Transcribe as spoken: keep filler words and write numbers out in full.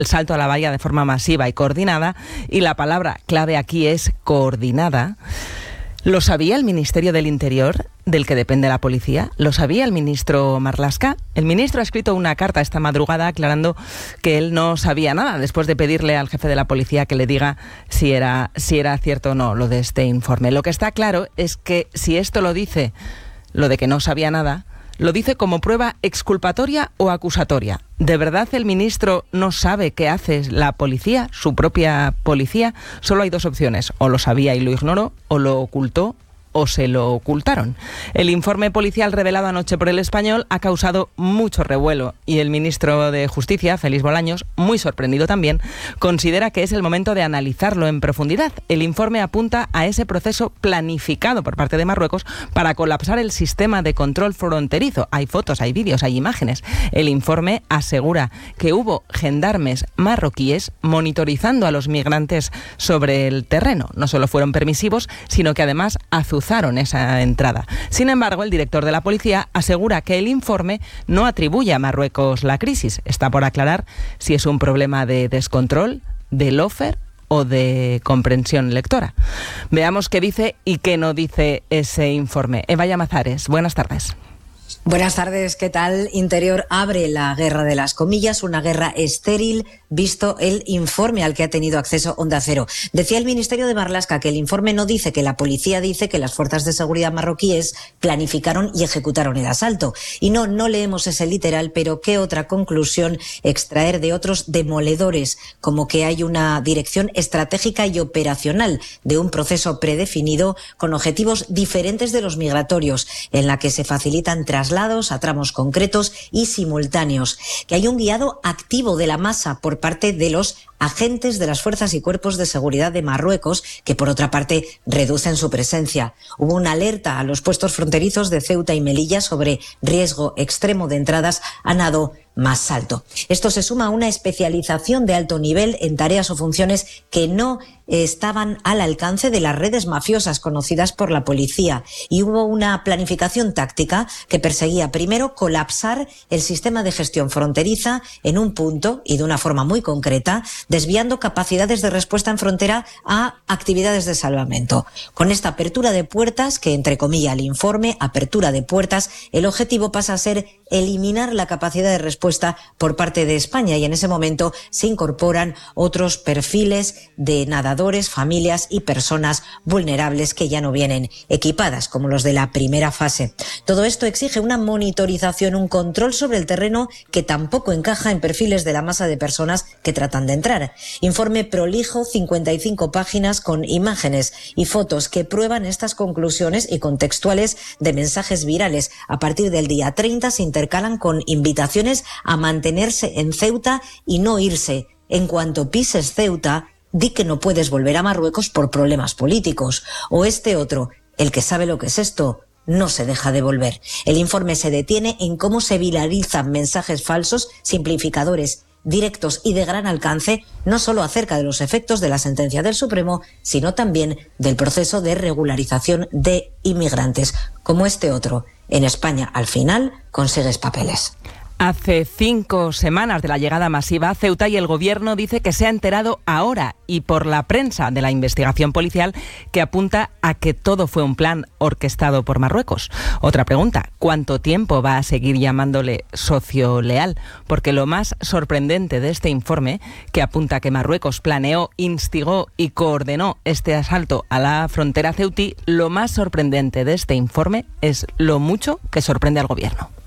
salto a la valla de forma masiva y coordinada, y la palabra clave aquí es coordinada. ¿Lo sabía el Ministerio del Interior, del que depende la policía? ¿Lo sabía el ministro Marlaska? El ministro ha escrito una carta esta madrugada aclarando que él no sabía nada, después de pedirle al jefe de la policía que le diga si era, si era cierto o no lo de este informe. Lo que está claro es que si esto lo dice, lo de que no sabía nada, lo dice como prueba exculpatoria o acusatoria. ¿De verdad el ministro no sabe qué hace la policía, su propia policía? Solo hay dos opciones: o lo sabía y lo ignoró, o lo ocultó o se lo ocultaron. El informe policial revelado anoche por El Español ha causado mucho revuelo y el ministro de Justicia, Félix Bolaños, muy sorprendido también, considera que es el momento de analizarlo en profundidad. El informe apunta a ese proceso planificado por parte de Marruecos para colapsar el sistema de control fronterizo. Hay fotos, hay vídeos, hay imágenes. El informe asegura que hubo gendarmes marroquíes monitorizando a los migrantes sobre el terreno. No solo fueron permisivos, sino que además azuzaron esa entrada. Sin embargo, el director de la policía asegura que el informe no atribuye a Marruecos la crisis. Está por aclarar si es un problema de descontrol, de lawfare o de comprensión lectora. Veamos qué dice y qué no dice ese informe. Eva Llamazares, buenas tardes. Buenas tardes, ¿qué tal? Interior abre la guerra de las comillas, una guerra estéril, visto el informe al que ha tenido acceso Onda Cero. Decía el Ministerio de Marlaska que el informe no dice que la policía dice que las fuerzas de seguridad marroquíes planificaron y ejecutaron el asalto. Y no, no leemos ese literal, pero ¿qué otra conclusión extraer de otros demoledores? Como que hay una dirección estratégica y operacional de un proceso predefinido con objetivos diferentes de los migratorios, en la que se facilitan traslados a tramos concretos y simultáneos, que hay un guiado activo de la masa por parte de los agentes de las fuerzas y cuerpos de seguridad de Marruecos, que por otra parte reducen su presencia. Hubo una alerta a los puestos fronterizos de Ceuta y Melilla sobre riesgo extremo de entradas a nado más alto. Esto se suma a una especialización de alto nivel en tareas o funciones que no estaban al alcance de las redes mafiosas conocidas por la policía, y hubo una planificación táctica que perseguía primero colapsar el sistema de gestión fronteriza en un punto y de una forma muy concreta, desviando capacidades de respuesta en frontera a actividades de salvamento. Con esta apertura de puertas, que entre comillas el informe, apertura de puertas, el objetivo pasa a ser eliminar la capacidad de respuesta por parte de España, y en ese momento se incorporan otros perfiles de nadadores, familias y personas vulnerables que ya no vienen equipadas, como los de la primera fase. Todo esto exige una monitorización, un control sobre el terreno que tampoco encaja en perfiles de la masa de personas que tratan de entrar. Informe prolijo, cincuenta y cinco páginas con imágenes y fotos que prueban estas conclusiones y contextuales de mensajes virales. A partir del día treinta se intercalan con invitaciones a mantenerse en Ceuta y no irse. En cuanto pises Ceuta, di que no puedes volver a Marruecos por problemas políticos. O este otro, el que sabe lo que es esto, no se deja de volver. El informe se detiene en cómo se viralizan mensajes falsos, simplificadores, directos y de gran alcance, no solo acerca de los efectos de la sentencia del Supremo, sino también del proceso de regularización de inmigrantes, como este otro. En España, al final, consigues papeles. Hace cinco semanas de la llegada masiva a Ceuta y el gobierno dice que se ha enterado ahora y por la prensa de la investigación policial que apunta a que todo fue un plan orquestado por Marruecos. Otra pregunta, ¿cuánto tiempo va a seguir llamándole socio leal? Porque lo más sorprendente de este informe, que apunta que Marruecos planeó, instigó y coordinó este asalto a la frontera ceutí, lo más sorprendente de este informe es lo mucho que sorprende al gobierno.